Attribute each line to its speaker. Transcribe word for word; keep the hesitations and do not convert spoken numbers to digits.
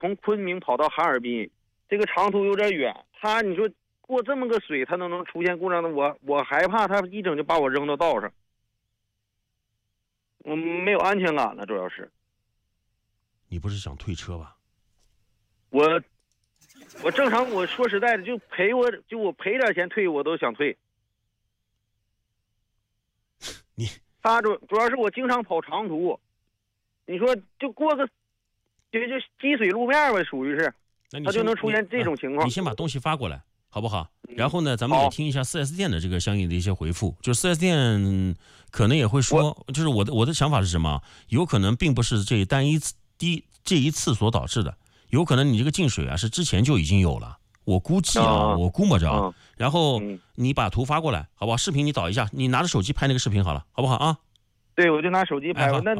Speaker 1: 从昆明跑到哈尔滨，这个长途有点远，他你说过这么个水，他都能出现故障的，我我害怕他一整就把我扔到道上，我没有安全感了，主要是。
Speaker 2: 你不是想退车吧？
Speaker 1: 我我正常，我说实在的，就赔我就我赔点钱退，我都想退。
Speaker 2: 你
Speaker 1: 他主主要是我经常跑长途，你说就过个就就积水路面吧，属于是，他就能出现这种情况。
Speaker 2: 你先把东西发过来，好不好？然后呢，咱们也听一下 四 S 店的这个相应的一些回复。就 四 S 店可能也会说，就是我的我的想法是什么？有可能并不是这单一次第这一次所导致的，有可能你这个进水啊是之前就已经有了。我估计啊，
Speaker 1: 啊
Speaker 2: 我估摸着啊，
Speaker 1: 啊
Speaker 2: 然后
Speaker 1: 嗯
Speaker 2: 你把图发过来，好不好？视频你导一下，你拿着手机拍那个视频好了，好不好啊？
Speaker 1: 对，我就拿手机拍。
Speaker 2: 哎好
Speaker 1: 那